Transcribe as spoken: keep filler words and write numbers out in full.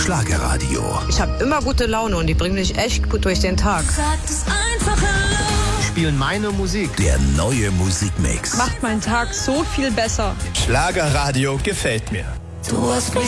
Schlagerradio. Ich habe immer gute Laune und die bringen mich echt gut durch den Tag. Sagt es einfach laut. Spielen meine Musik. Der neue Musikmix. Macht meinen Tag so viel besser. Schlagerradio gefällt mir. Du hast mich